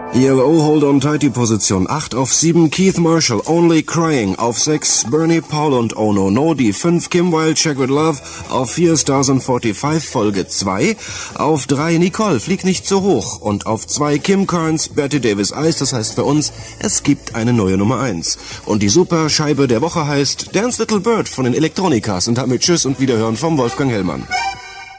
ELO Hold On Tight die Position 8 auf 7 Keith Marshall Only Crying auf 6 Bernie Paul und Oh No No die 5 Kim Wilde Check With Love auf 4 Stars on 45 Folge 2 auf 3 Nicole Flieg nicht so hoch und auf 2 Kim Carnes Betty Davis Eyes, das heißt für uns, es gibt eine neue Nummer 1 und die super Scheibe der Woche heißt Dance Little Bird von den Elektronikas und damit Tschüss und Wiederhören vom Wolfgang Hellmann.